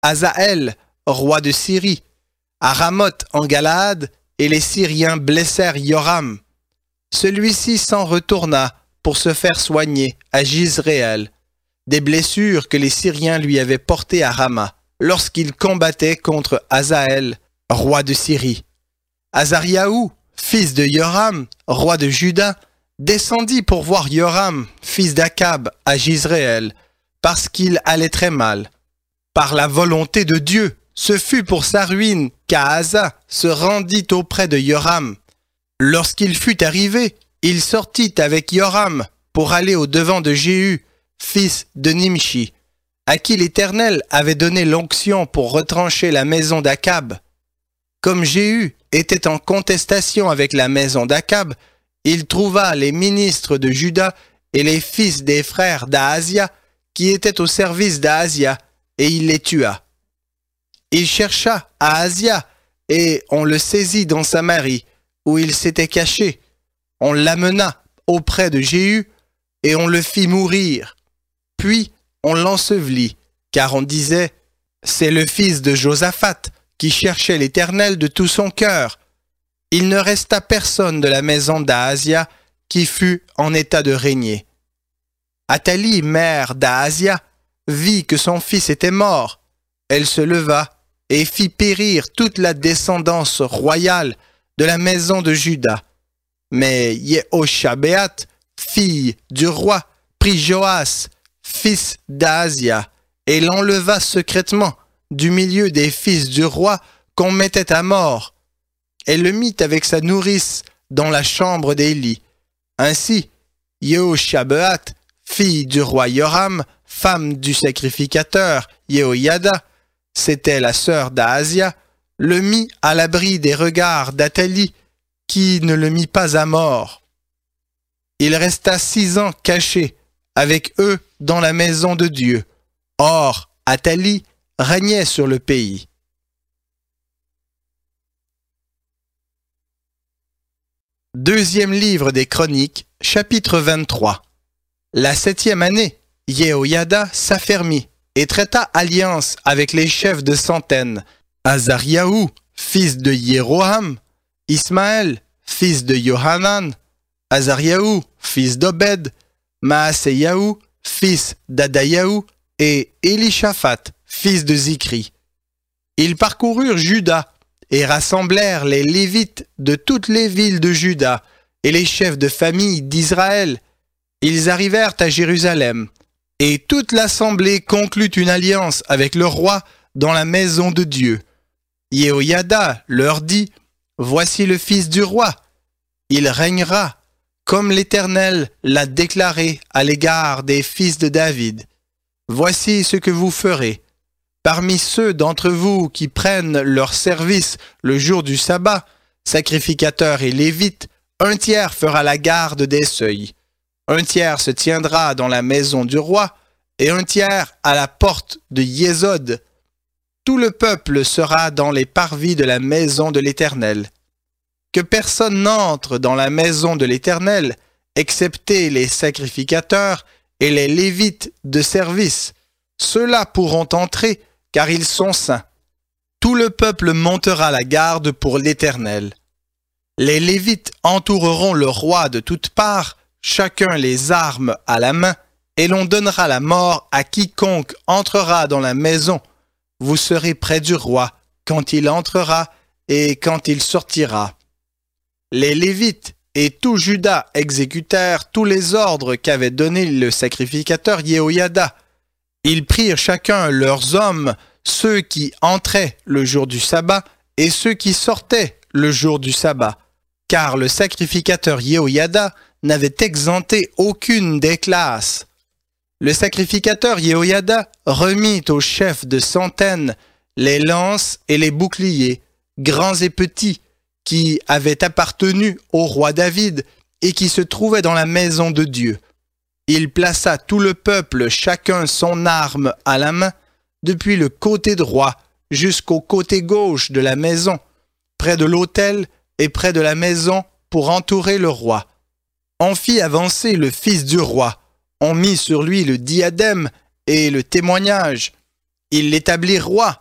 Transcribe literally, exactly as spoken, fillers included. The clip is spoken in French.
Hazaël, roi de Syrie, à Ramoth en Galaad, et les Syriens blessèrent Yoram. Celui-ci s'en retourna pour se faire soigner à Jizréel, des blessures que les Syriens lui avaient portées à Rama, lorsqu'il combattait contre Hazaël, roi de Syrie. Azariahu, fils de Yoram, roi de Juda, descendit pour voir Yoram, fils d'Akab, à Jizréel, parce qu'il allait très mal. Par la volonté de Dieu, ce fut pour sa ruine qu'Ahaza se rendit auprès de Yoram. Lorsqu'il fut arrivé, il sortit avec Yoram pour aller au-devant de Jéhu, fils de Nimshi, à qui l'Éternel avait donné l'onction pour retrancher la maison d'Akab. Comme Jéhu était en contestation avec la maison d'Akab, il trouva les ministres de Juda et les fils des frères d'Ahazia qui étaient au service d'Ahazia, et il les tua. Il chercha Ahazia, et on le saisit dans Samarie, où il s'était caché. On l'amena auprès de Jéhu, et on le fit mourir. Puis on l'ensevelit, car on disait, « C'est le fils de Josaphat, qui cherchait l'Éternel de tout son cœur. » Il ne resta personne de la maison d'Ahazia qui fut en état de régner. Athalie, mère d'Ahazia, vit que son fils était mort. Elle se leva et fit périr toute la descendance royale de la maison de Juda. Mais Yehoshabéat, fille du roi, prit Joas, fils d'Ahazia, et l'enleva secrètement du milieu des fils du roi qu'on mettait à mort. Elle le mit avec sa nourrice dans la chambre d'Élie. Ainsi, Yehoshabéat, fille du roi Yoram, femme du sacrificateur Yehoyada, c'était la sœur d'Ahazia, le mit à l'abri des regards d'Athalie, qui ne le mit pas à mort. Il resta six ans caché avec eux dans la maison de Dieu. Or, Athalie régnait sur le pays. Deuxième livre des Chroniques, chapitre vingt-trois. La septième année, Yehoyada s'affermit et traita alliance avec les chefs de centaines, Azariahu, fils de Jéroham, Ismaël, fils de Yohanan, Azariahu, fils d'Obed, Maaseyahu, fils d'Adayahu, et Élishaphat, fils de Zikri. Ils parcoururent Juda et rassemblèrent les Lévites de toutes les villes de Juda et les chefs de famille d'Israël. Ils arrivèrent à Jérusalem, et toute l'assemblée conclut une alliance avec le roi dans la maison de Dieu. Yehoyada leur dit, « Voici le fils du roi. Il régnera, comme l'Éternel l'a déclaré à l'égard des fils de David. Voici ce que vous ferez. Parmi ceux d'entre vous qui prennent leur service le jour du sabbat, sacrificateurs et lévites, un tiers fera la garde des seuils. Un tiers se tiendra dans la maison du roi, et un tiers à la porte de Yésod. Tout le peuple sera dans les parvis de la maison de l'Éternel. Que personne n'entre dans la maison de l'Éternel, excepté les sacrificateurs et les lévites de service. Ceux-là pourront entrer, car ils sont saints. Tout le peuple montera la garde pour l'Éternel. Les lévites entoureront le roi de toutes parts, chacun les armes à la main, et l'on donnera la mort à quiconque entrera dans la maison. Vous serez près du roi quand il entrera et quand il sortira. Les Lévites et tout Juda exécutèrent tous les ordres qu'avait donnés le sacrificateur Yehoyada. Ils prirent chacun leurs hommes, ceux qui entraient le jour du sabbat et ceux qui sortaient le jour du sabbat, car le sacrificateur Yehoyada n'avait exempté aucune des classes. Le sacrificateur Yehoyada remit aux chefs de centaines les lances et les boucliers, grands et petits, qui avaient appartenu au roi David et qui se trouvaient dans la maison de Dieu. Il plaça tout le peuple chacun son arme à la main, depuis le côté droit jusqu'au côté gauche de la maison, près de l'autel et près de la maison pour entourer le roi. On fit avancer le fils du roi, on mit sur lui le diadème et le témoignage. Ils l'établirent roi